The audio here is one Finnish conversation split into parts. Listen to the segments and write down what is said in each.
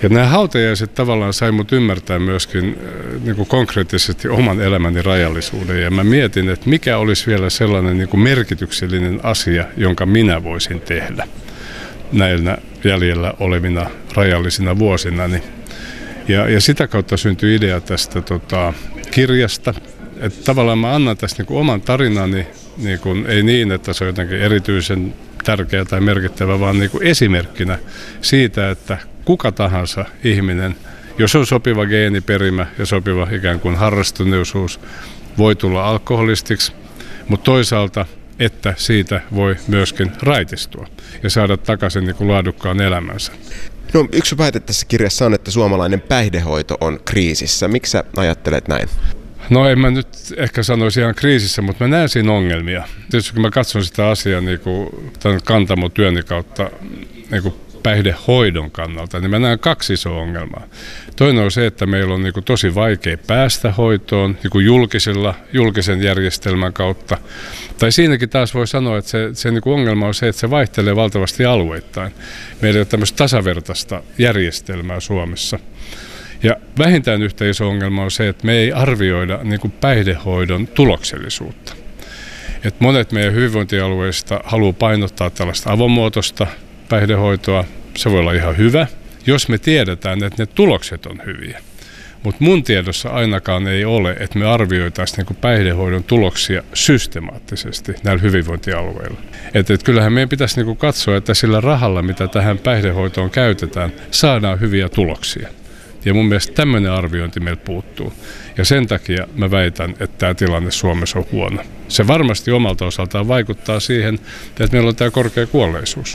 Ja nämä hautajaiset tavallaan sai mut ymmärtää myöskin niin kuin konkreettisesti oman elämäni rajallisuuden. Ja mä mietin, että mikä olisi vielä sellainen niin kuin merkityksellinen asia, jonka minä voisin tehdä näillä jäljellä olevina rajallisina vuosinani. Ja sitä kautta syntyi idea tästä kirjasta. Että tavallaan mä annan tästä niin kuin oman tarinani, niin kuin, ei niin, että se on jotenkin erityisen tärkeä tai merkittävä, vaan niin kuin esimerkkinä siitä, että kuka tahansa ihminen, jos on sopiva geeniperimä ja sopiva ikään kuin harrastuneisuus, voi tulla alkoholistiksi, mutta toisaalta, että siitä voi myöskin raitistua ja saada takaisin niin kuin laadukkaan elämänsä. No, yksi väite tässä kirjassa on, että suomalainen päihdehoito on kriisissä. Miksi sä ajattelet näin? No en mä nyt ehkä sanoisi ihan kriisissä, mutta mä näen siinä ongelmia. Tietysti kun mä katson sitä asiaa niin kuin tämän Kantamo-työni kautta niin kuin päihdehoidon kannalta, niin mä näen kaksi isoa ongelmaa. Toinen on se, että meillä on niin kuin tosi vaikea päästä hoitoon niin kuin julkisen järjestelmän kautta. Tai siinäkin taas voi sanoa, että se niin kuin ongelma on se, että se vaihtelee valtavasti alueittain. Meillä ei ole tämmöistä tasavertaista järjestelmää Suomessa. Ja vähintään yhtä iso ongelma on se, että me ei arvioida niin kuin päihdehoidon tuloksellisuutta. Et monet meidän hyvinvointialueista haluaa painottaa tällaista avomuotoista päihdehoitoa. Se voi olla ihan hyvä, jos me tiedetään, että ne tulokset on hyviä. Mutta mun tiedossa ainakaan ei ole, että me arvioitaisiin niin kuin päihdehoidon tuloksia systemaattisesti näillä hyvinvointialueilla. Et kyllähän meidän pitäisi niin kuin katsoa, että sillä rahalla, mitä tähän päihdehoitoon käytetään, saadaan hyviä tuloksia. Ja mun mielestä tämmöinen arviointi meiltä puuttuu. Ja sen takia mä väitän, että tämä tilanne Suomessa on huono. Se varmasti omalta osaltaan vaikuttaa siihen, että meillä on tämä korkea kuolleisuus.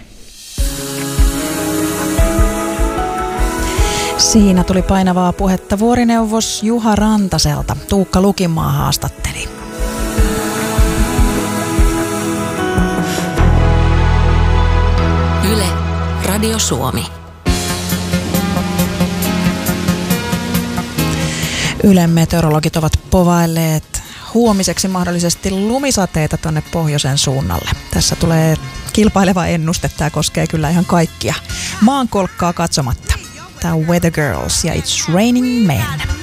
Siinä tuli painavaa puhetta vuorineuvos Juha Rantaselta. Tuukka Lukinmaa haastatteli. Yle, Radio Suomi. Ylen meteorologit ovat povailleet huomiseksi mahdollisesti lumisateita tuonne pohjoisen suunnalle. Tässä tulee kilpaileva ennuste. Tämä koskee kyllä ihan kaikkia maankolkkaa katsomatta. Tämä on Weather Girls ja It's Raining Men.